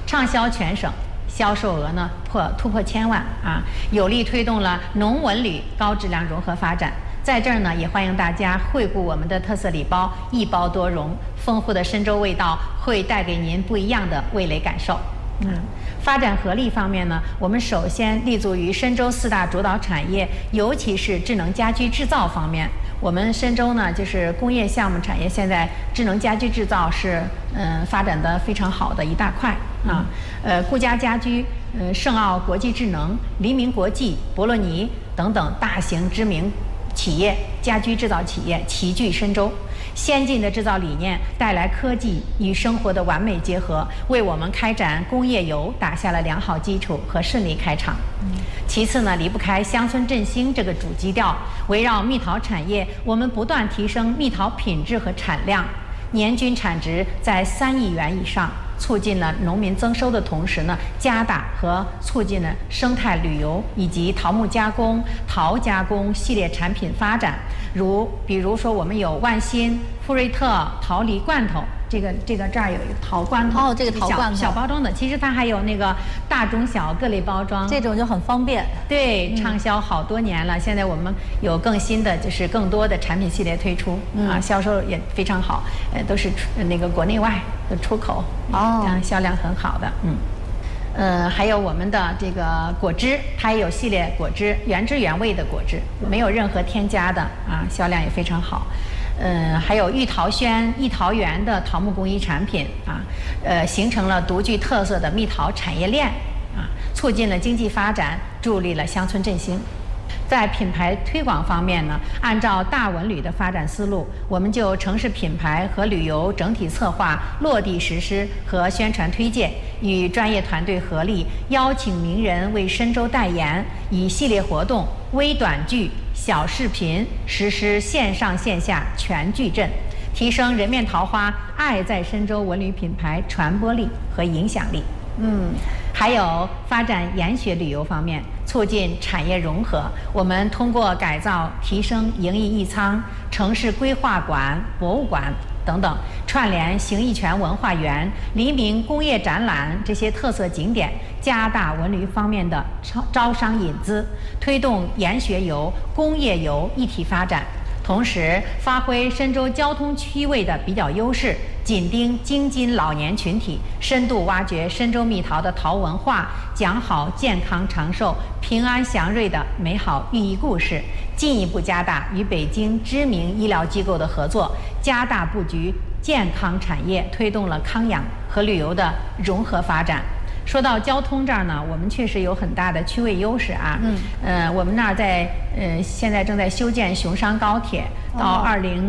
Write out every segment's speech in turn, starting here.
畅销全省，销售额呢突破1000万啊，有力推动了农文旅高质量融合发展。在这儿呢，也欢迎大家惠顾我们的特色礼包，一包多荣，丰富的深州味道会带给您不一样的味蕾感受。发展合力方面呢，我们首先立足于深州4大主导产业，尤其是智能家居制造方面。我们深州呢，就是工业项目产业，现在智能家居制造是发展的非常好的一大块啊。顾家家居、盛奥国际智能、黎明国际、博洛尼等等大型知名企业家居制造企业齐聚深州，先进的制造理念带来科技与生活的完美结合，为我们开展工业游打下了良好基础和顺利开场。其次呢，离不开乡村振兴这个主基调，围绕蜜桃产业，我们不断提升蜜桃品质和产量，年均产值在3亿元以上，促进了农民增收的同时呢，加大和促进了生态旅游以及桃木加工、桃加工系列产品发展。比如说，我们有万新、富瑞特桃梨罐头，这个这儿有一个桃罐头， 这个桃罐头小包装的，其实它还有那个大中小各类包装， 这种就很方便。 对，畅销好多年了。现在我们有更新的，就是更多的产品系列推出啊，销售也非常好，都是那个国内外的出口销量很好的。还有我们的这个果汁，它也有系列果汁，原汁原味的果汁，没有任何添加的啊，销量也非常好。还有玉桃轩、益桃园的桃木工艺产品啊，形成了独具特色的蜜桃产业链啊，促进了经济发展，助力了乡村振兴。在品牌推广方面呢，按照大文旅的发展思路，我们就城市品牌和旅游整体策划、落地实施和宣传推荐，与专业团队合力，邀请名人为深州代言，以系列活动、微短剧、小视频实施线上线下全矩阵，提升人面桃花爱在深州文旅品牌传播力和影响力。还有发展研学旅游方面，促进产业融合。我们通过改造、提升营艺艺仓、城市规划馆、博物馆等等，串联形意泉文化园、黎明工业展览这些特色景点，加大文旅方面的招商引资，推动研学游、工业游一体发展。同时，发挥深州交通区位的比较优势，紧盯京津老年群体，深度挖掘深州蜜桃的桃文化，讲好健康长寿、平安祥瑞的美好寓意故事，进一步加大与北京知名医疗机构的合作，加大布局健康产业，推动了康养和旅游的融合发展。说到交通这儿呢，我们确实有很大的区位优势啊。我们那儿现在正在修建雄商高铁，到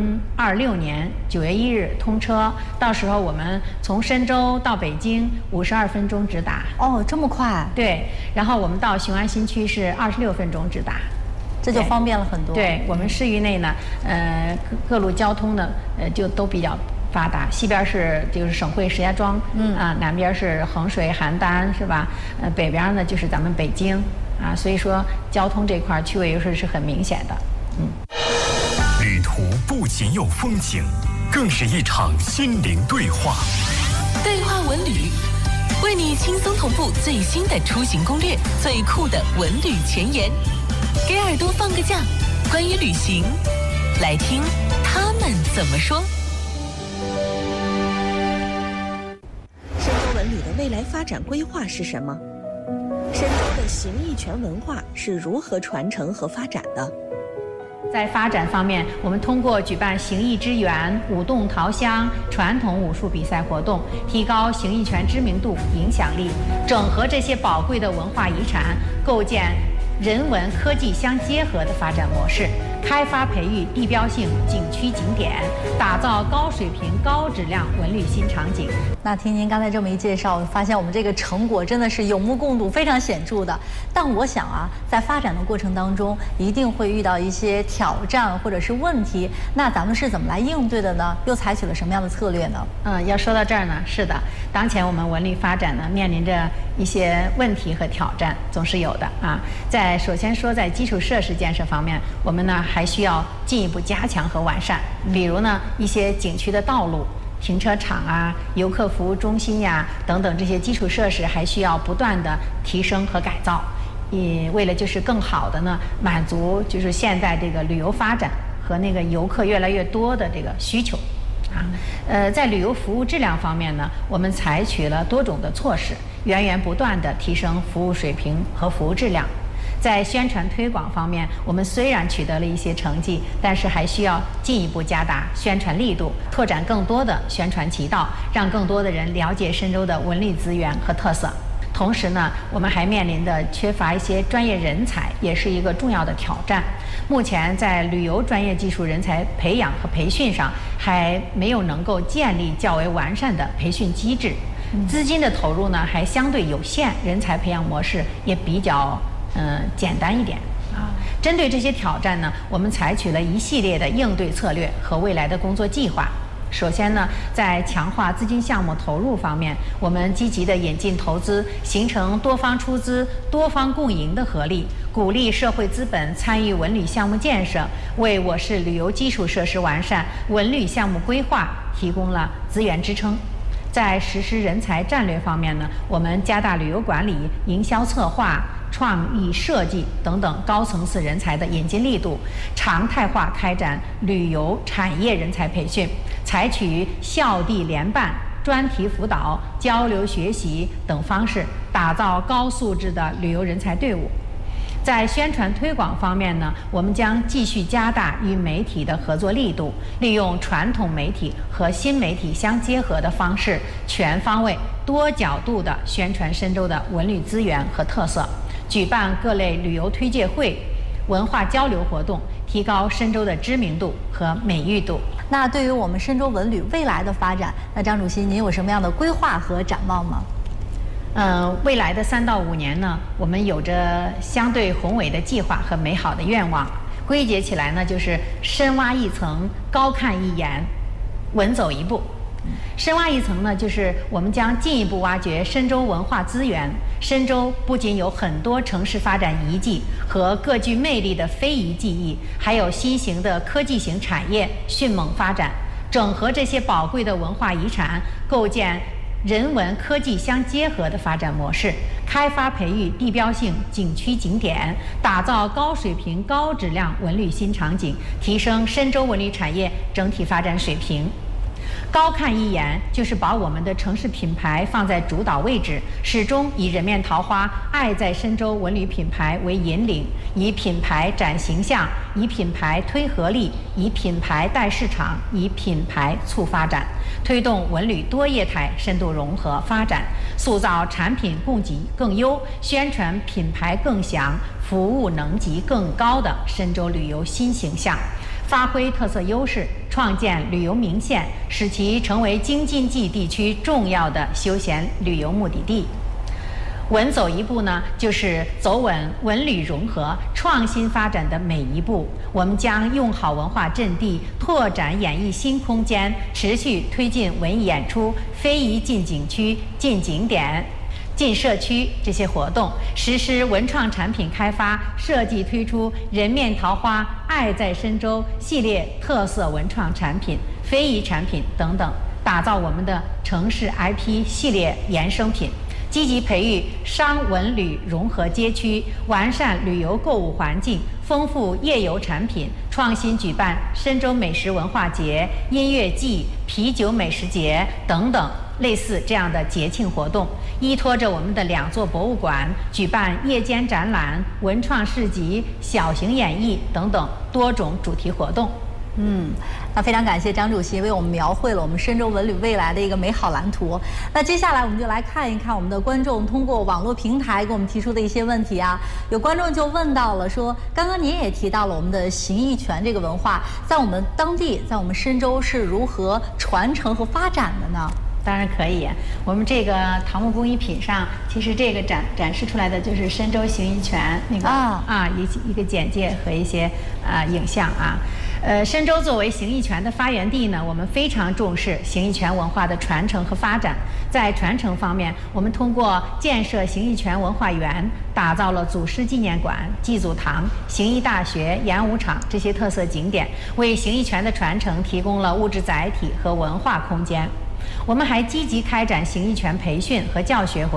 2026年9月1日通车，到时候我们从深州到北京52分钟直达。 这么快？ 对，然后我们到雄安新区是26分钟直达。 这就方便了很多。 对，我们市域内呢，各路交通呢，就都比较发达，西边就是省会石家庄，南边是衡水、邯郸，是吧？北边呢就是咱们北京啊，所以说交通这块区位优势是很明显的。 旅途不仅有风景，更是一场心灵对话。 对话文旅，为你轻松同步最新的出行攻略，最酷的文旅前沿，给耳朵放个假，关于旅行，来听他们怎么说。 深州文旅的未来发展规划是什么？深州的形意泉文化是如何传承和发展的？ 在发展方面，我们通过举办形意之源、舞动桃香传统武术比赛活动，提高形意泉知名度、影响力，整合这些宝贵的文化遗产，构建人文科技相结合的发展模式，开发培育地标性景区景点，打造高水平高质量文旅新场景。 那听您刚才这么一介绍，发现我们这个成果真的是有目共睹，非常显著的。但我想啊，在发展的过程当中，一定会遇到一些挑战或者是问题，那咱们是怎么来应对的呢？又采取了什么样的策略呢？ 要说到这儿呢，是的，当前我们文旅发展呢面临着一些问题和挑战，总是有的啊。首先说在基础设施建设方面，我们呢还需要进一步加强和完善，比如呢一些景区的道路停车场啊、游客服务中心呀等等这些基础设施还需要不断的提升和改造，也为了就是更好的呢满足就是现在这个旅游发展和那个游客越来越多的这个需求。在旅游服务质量方面呢，我们采取了多种的措施，源源不断地提升服务水平和服务质量。在宣传推广方面，我们虽然取得了一些成绩，但是还需要进一步加大宣传力度，拓展更多的宣传渠道，让更多的人了解深州的文旅资源和特色。同时呢，我们还面临的缺乏一些专业人才，也是一个重要的挑战。目前在旅游专业技术人才培养和培训上，还没有能够建立较为完善的培训机制，资金的投入呢还相对有限，人才培养模式也比较简单一点。针对这些挑战呢，我们采取了一系列的应对策略和未来的工作计划。首先呢，在强化资金项目投入方面，我们积极地引进投资，形成多方出资、多方共赢的合力，鼓励社会资本参与文旅项目建设，为我市旅游基础设施完善、文旅项目规划提供了资源支撑。在实施人才战略方面呢，我们加大旅游管理、营销策划、创意设计等等高层次人才的引进力度，常态化开展旅游产业人才培训，采取校地联办、专题辅导、交流学习等方式，打造高素质的旅游人才队伍。在宣传推广方面呢，我们将继续加大与媒体的合作力度，利用传统媒体和新媒体相结合的方式，全方位、多角度地宣传深州的文旅资源和特色，举办各类旅游推介会、文化交流活动，提高深州的知名度和美誉度。 那对于我们深州文旅未来的发展，那张主席您有什么样的规划和展望吗？ 未来的3到5年呢，我们有着相对宏伟的计划和美好的愿望。归结起来呢，就是深挖一层，高看一眼，稳走一步。深挖一层呢，就是我们将进一步挖掘深州文化资源。深州不仅有很多城市发展遗迹和各具魅力的非遗技艺，还有新型的科技型产业迅猛发展。整合这些宝贵的文化遗产，构建人文科技相结合的发展模式，开发培育地标性景区景点，打造高水平高质量文旅新场景，提升深州文旅产业整体发展水平。高看一眼就是把我们的城市品牌放在主导位置，始终以人面桃花、爱在深州文旅品牌为引领，以品牌展形象，以品牌推合力，以品牌带市场，以品牌促发展，推动文旅多业态深度融合发展，塑造产品供给更优、宣传品牌更响、服务能级更高的深州旅游新形象，发挥特色优势，创建旅游名线，使其成为京津冀地区重要的休闲旅游目的地。稳走一步呢，就是走稳文旅融合创新发展的每一步。我们将用好文化阵地，拓展演艺新空间，持续推进文艺演出、非遗进景区、进景点、进社区这些活动，实施文创产品开发，设计推出人面桃花、爱在深州系列特色文创产品、非遗产品等等，打造我们的城市 IP 系列衍生品。积极培育商文旅融合街区，完善旅游购物环境，丰富夜游产品，创新举办深州美食文化节、音乐季、啤酒美食节等等类似这样的节庆活动，依托着我们的2座博物馆，举办夜间展览、文创市集、小型演绎等等多种主题活动。 那非常感谢张主席为我们描绘了我们深州文旅未来的一个美好蓝图。那接下来我们就来看一看我们的观众通过网络平台给我们提出的一些问题啊。有观众就问到了说，刚刚您也提到了我们的形意拳这个文化，在我们当地，在我们深州是如何传承和发展的呢？ 当然可以，我们这个桃木工艺品上，其实这个展示出来的就是深州形意拳那个一个简介和一些影像啊。 深州作为形意拳的发源地呢，我们非常重视形意拳文化的传承和发展。在传承方面，我们通过建设形意拳文化园，打造了祖师纪念馆、祭祖堂、形意大学、演武场这些特色景点，为形意拳的传承提供了物质载体和文化空间。我们还积极开展形意拳培训和教学活